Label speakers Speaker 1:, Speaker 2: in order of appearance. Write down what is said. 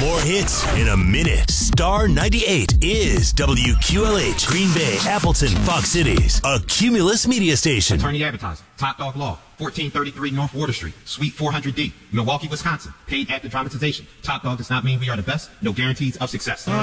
Speaker 1: More hits in a minute. Star 98 is WQLH, Green Bay, Appleton, Fox Cities, a Cumulus media station.
Speaker 2: Attorney advertising. Top Dog Law. 1433 North Water Street, Suite 400D, Milwaukee, Wisconsin. Paid actor dramatization. Top Dog does not mean we are the best. No guarantees of success.